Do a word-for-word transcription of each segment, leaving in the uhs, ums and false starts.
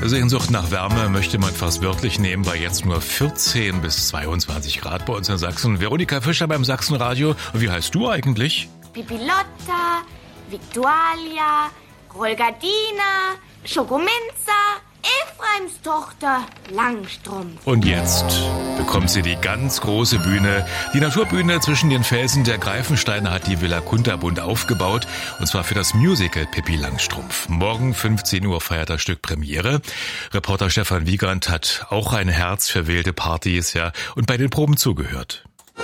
Sehnsucht nach Wärme möchte man fast wörtlich nehmen, bei jetzt nur vierzehn bis zweiundzwanzig Grad bei uns in Sachsen. Veronika Fischer beim Sachsenradio. Und wie heißt du eigentlich? Pipilotta, Victualia, Rolgadina, Schokominza, Ephraims Tochter, Langstrumpf. Und jetzt bekommt sie die ganz große Bühne. Die Naturbühne zwischen den Felsen der Greifensteine hat die Villa Kunterbund aufgebaut. Und zwar für das Musical Pippi Langstrumpf. Morgen fünfzehn Uhr feiert das Stück Premiere. Reporter Stefan Wiegand hat auch ein Herz für wilde Partys, ja, und bei den Proben zugehört.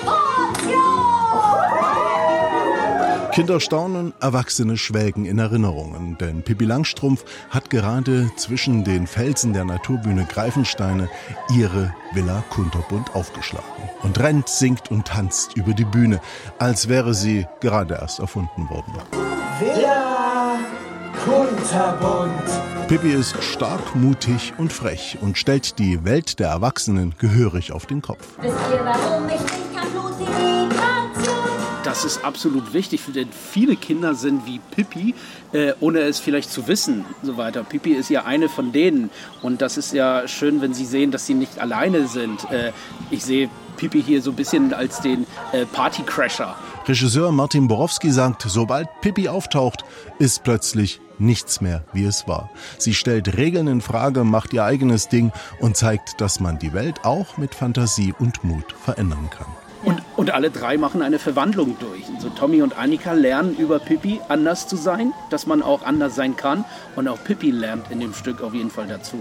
Kinder staunen, Erwachsene schwelgen in Erinnerungen, denn Pippi Langstrumpf hat gerade zwischen den Felsen der Naturbühne Greifensteine ihre Villa Kunterbund aufgeschlagen und rennt, singt und tanzt über die Bühne, als wäre sie gerade erst erfunden worden. Villa Kunterbund. Pippi ist stark, mutig und frech und stellt die Welt der Erwachsenen gehörig auf den Kopf. Wisst ihr, warum ich nicht kann, blutige Migration? Das ist absolut wichtig, denn viele Kinder sind wie Pippi, äh, ohne es vielleicht zu wissen, so weiter. Pippi ist ja eine von denen und das ist ja schön, wenn sie sehen, dass sie nicht alleine sind. Äh, ich sehe Pippi hier so ein bisschen als den äh, Partycrasher. Regisseur Martin Borowski sagt, sobald Pippi auftaucht, ist plötzlich nichts mehr, wie es war. Sie stellt Regeln in Frage, macht ihr eigenes Ding und zeigt, dass man die Welt auch mit Fantasie und Mut verändern kann. Und, und alle drei machen eine Verwandlung durch. Also Tommy und Annika lernen über Pippi anders zu sein, dass man auch anders sein kann. Und auch Pippi lernt in dem Stück auf jeden Fall dazu.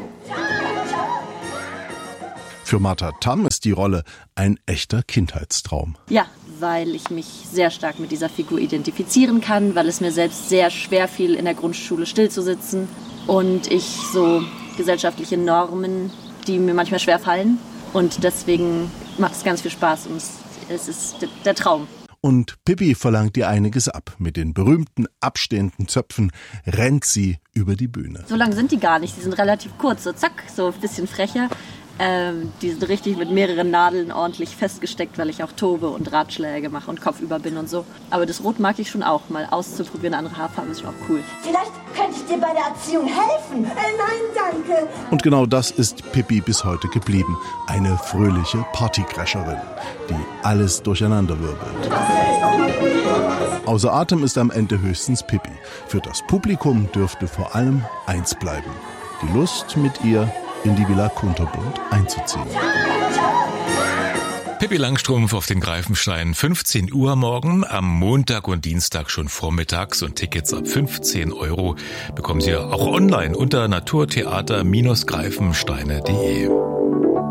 Für Martha Tamm ist die Rolle ein echter Kindheitstraum. Ja, weil ich mich sehr stark mit dieser Figur identifizieren kann, weil es mir selbst sehr schwer fiel, in der Grundschule still zu sitzen. Und ich so gesellschaftliche Normen, die mir manchmal schwer fallen. Und deswegen macht es ganz viel Spaß und es Es ist der Traum. Und Pippi verlangt ihr einiges ab. Mit den berühmten abstehenden Zöpfen rennt sie über die Bühne. So lang sind die gar nicht, die sind relativ kurz, so zack, so ein bisschen frecher. Ähm, die sind richtig mit mehreren Nadeln ordentlich festgesteckt, weil ich auch tobe und Ratschläge mache und kopfüber bin und so. Aber das Rot mag ich schon auch, mal auszuprobieren, andere Haarfarben ist schon auch cool. Vielleicht könnte ich dir bei der Erziehung helfen. Äh, nein, danke. Und genau das ist Pippi bis heute geblieben. Eine fröhliche Partycrasherin, die alles durcheinanderwirbelt. Außer Atem ist am Ende höchstens Pippi. Für das Publikum dürfte vor allem eins bleiben: die Lust, mit ihr in die Villa Kunterbund einzuziehen. Pippi Langstrumpf auf den Greifensteinen, fünfzehn Uhr morgen, am Montag und Dienstag schon vormittags und Tickets ab fünfzehn Euro bekommen Sie auch online unter naturtheater Bindestrich greifensteine punkt de.